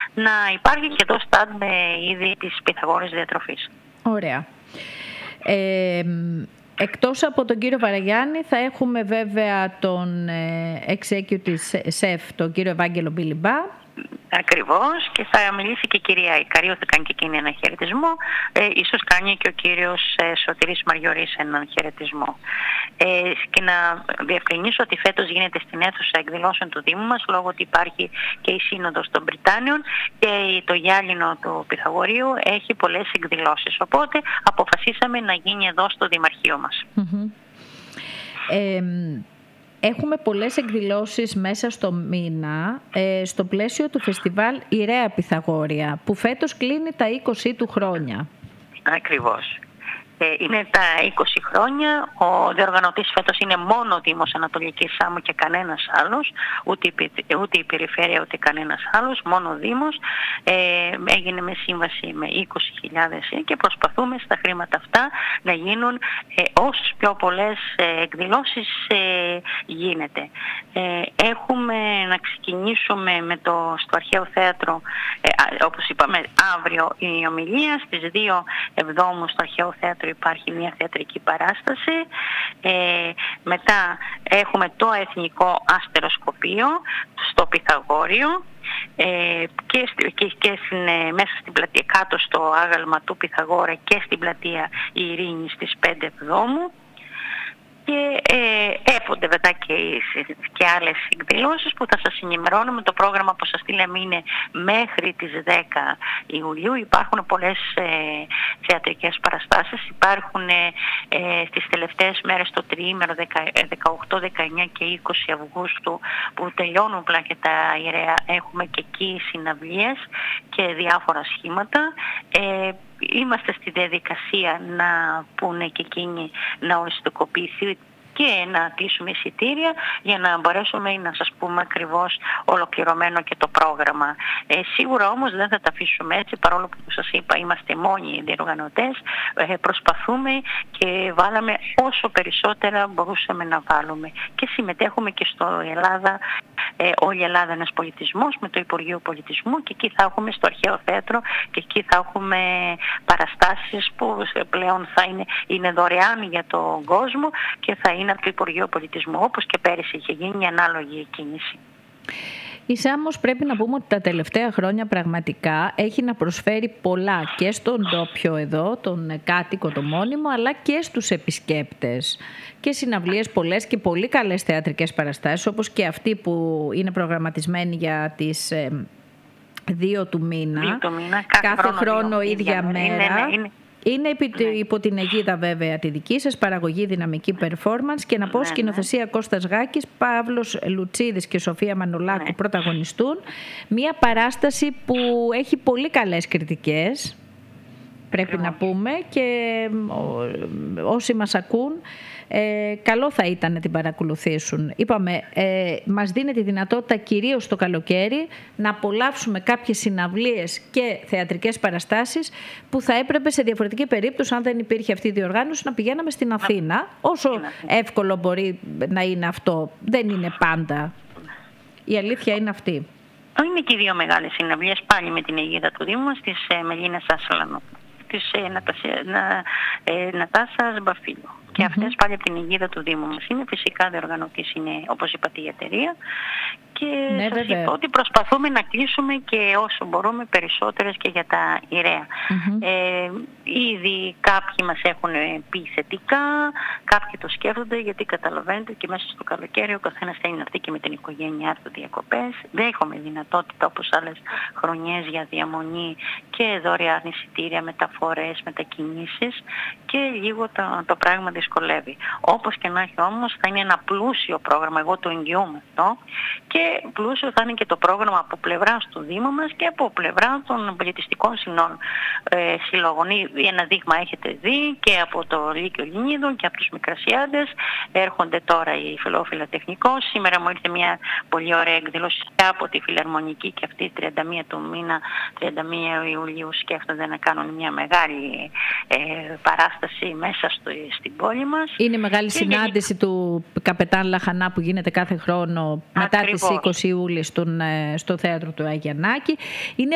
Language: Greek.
να υπάρχει και εδώ στάντ με είδη της Πυθαγόρης διατροφής. Ωραία. Εκτός από τον κύριο Βαραγιάννη θα έχουμε βέβαια τον executive chef, τον κύριο Ευάγγελο Μπιλιμπά. Ακριβώς, και θα μιλήσει και η κυρία Ικαρίου, θα κάνει και εκείνη ένα χαιρετισμό. Ίσως κάνει και ο κύριος Σωτήρης Μαριωρής έναν χαιρετισμό. Και να διευκρινίσω ότι φέτος γίνεται στην αίθουσα εκδηλώσεων του Δήμου μας, λόγω ότι υπάρχει και η Σύνοδος των Βρυτάνιων και το γυάλινο του Πυθαγορείου έχει πολλές εκδηλώσεις. Οπότε αποφασίσαμε να γίνει εδώ στο Δημαρχείο μας. Έχουμε πολλές εκδηλώσεις μέσα στο μήνα στο πλαίσιο του φεστιβάλ Ιρέα Πυθαγόρια, που φέτος κλείνει τα 20 του χρόνια. Ακριβώς. Είναι τα 20 χρόνια. Ο διοργανωτής φέτος είναι μόνο ο Δήμος Ανατολικής Σάμου και κανένας άλλος, ούτε η περιφέρεια ούτε κανένας άλλος, μόνο ο Δήμος. Έγινε με σύμβαση με 20.000 και προσπαθούμε στα χρήματα αυτά να γίνουν όσες πιο πολλές εκδηλώσεις γίνεται. Έχουμε να ξεκινήσουμε στο Αρχαίο Θέατρο, όπως είπαμε, αύριο η ομιλία, στις 2 Εβδόμου στο Αρχαίο Θέατρο υπάρχει μια θεατρική παράσταση. Μετά έχουμε το Εθνικό Αστεροσκοπείο στο Πυθαγόριο και μέσα στην πλατεία, κάτω στο άγαλμα του Πυθαγόρα και στην πλατεία Ειρήνης στις 5 Εβδόμου. Και έπονται βέβαια και άλλες εκδηλώσεις που θα σας ενημερώνουμε. Το πρόγραμμα που σας στείλαμε είναι μέχρι τις 10 Ιουλίου. Υπάρχουν πολλές θεατρικές παραστάσεις. Υπάρχουν στις τελευταίες μέρες το τριήμερο 18, 19 και 20 Αυγούστου που τελειώνουν πλέον και τα Ιρέα. Έχουμε και εκεί συναυλίες και διάφορα σχήματα. Είμαστε στη διαδικασία να πούνε και εκείνοι να οριστικοποιηθεί και να κλείσουμε εισιτήρια για να μπορέσουμε να σας πούμε ακριβώς ολοκληρωμένο και το πρόγραμμα. Σίγουρα όμως δεν θα τα αφήσουμε έτσι, παρόλο που σας είπα είμαστε μόνοι οι διοργανωτές. Προσπαθούμε και βάλαμε όσο περισσότερα μπορούσαμε να βάλουμε. Και συμμετέχουμε και στο Ελλάδα, όλη η Ελλάδα ένας πολιτισμός, με το Υπουργείο Πολιτισμού, και εκεί θα έχουμε στο Αρχαίο Θέατρο και εκεί θα έχουμε παραστάσεις που πλέον είναι δωρεάν για τον κόσμο και θα είναι από το Υπουργείο Πολιτισμού, όπως και πέρυσι είχε γίνει ανάλογη κίνηση. Η Σάμος πρέπει να πούμε ότι τα τελευταία χρόνια πραγματικά έχει να προσφέρει πολλά και στον ντόπιο εδώ, τον κάτοικο, το μόνιμο, αλλά και στους επισκέπτες. Και συναυλίες πολλές και πολύ καλές θεατρικές παραστάσεις, όπως και αυτή που είναι προγραμματισμένη για τις 2 του μήνα. Κάθε χρόνο ίδια μέρα. Είναι υπό την αιγίδα βέβαια τη δική σας, παραγωγή δυναμική performance, και να πω σκηνοθεσία Κώστας Γάκης, Παύλος Λουτσίδης και Σοφία Μανολάκου πρωταγωνιστούν. Μια παράσταση που έχει πολύ καλές κριτικές, πρέπει να πούμε, και όσοι μας ακούν καλό θα ήταν να την παρακολουθήσουν. Είπαμε, μας δίνει τη δυνατότητα κυρίως το καλοκαίρι να απολαύσουμε κάποιες συναυλίες και θεατρικές παραστάσεις που θα έπρεπε σε διαφορετική περίπτωση, αν δεν υπήρχε αυτή η διοργάνωση, να πηγαίναμε στην Αθήνα. Όσο εύκολο μπορεί να είναι αυτό, δεν είναι πάντα. Η αλήθεια είναι αυτή. Είναι και οι 2 μεγάλες συναυλίες πάλι με την αιγίδα του Δήμου μας, της Μελίνας Ασλανού, της Νατάσας Μπαφίλου. Και αυτές πάλι από την αιγίδα του Δήμου μας είναι. Φυσικά διοργανωτής είναι, όπως είπατε, η εταιρεία. Και σας είπα ότι προσπαθούμε να κλείσουμε και όσο μπορούμε περισσότερες και για τα Ιρέα. Ήδη κάποιοι μας έχουν πει θετικά, κάποιοι το σκέφτονται, γιατί καταλαβαίνετε και μέσα στο καλοκαίρι ο καθένας θέλει να έρθει και με την οικογένειά του διακοπές. Δεν έχουμε δυνατότητα όπως άλλες χρονιές για διαμονή και δωρεάν εισιτήρια, μεταφορές, μετακινήσεις, και λίγο το πράγμα δυσκολεύει. Όπως και να έχει όμως, θα είναι ένα πλούσιο πρόγραμμα, εγώ το εγγυώμαι αυτό, και πλούσιο θα είναι και το πρόγραμμα από πλευράς του Δήμου μας και από πλευρά των πολιτιστικών συλλόγων. Ένα δείγμα έχετε δει και από το Λύκειο Λινίδων και από τους Μικρασιάδες. Έρχονται τώρα οι Φιλόφιλα Τεχνικός. Σήμερα μου ήρθε μια πολύ ωραία εκδήλωση από τη Φιλαρμονική, και αυτή 31 του μήνα, 31 Ιουλίου, σκέφτονται να κάνουν μια μεγάλη παράσταση μέσα στην πόλη μας. Είναι μεγάλη συνάντηση του Καπετάν Λαχανά που γίνεται κάθε χρόνο μετά τις 20 Ιούλη στο θέατρο του Αγιαννάκη. Είναι